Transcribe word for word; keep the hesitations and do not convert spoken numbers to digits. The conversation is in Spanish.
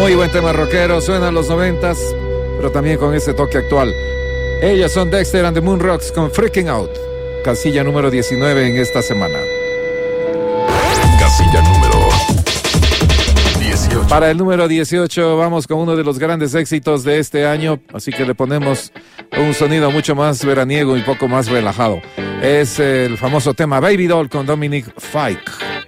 Muy buen tema rockero, suena a los noventas, pero también con ese toque actual. Ellos son Dexter and the Moon Rocks con Freaking Out. Casilla número diecinueve en esta semana. Casilla número dieciocho. Para el número dieciocho vamos con uno de los grandes éxitos de este año, así que le ponemos un sonido mucho más veraniego y un poco más relajado. Es el famoso tema Baby Doll con Dominic Fike.